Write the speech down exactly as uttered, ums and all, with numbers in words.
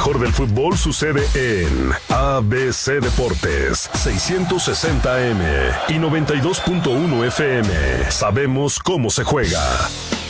mejor del fútbol sucede en A B C Deportes, seiscientos sesenta A M y noventa y dos punto uno F M. Sabemos cómo se juega.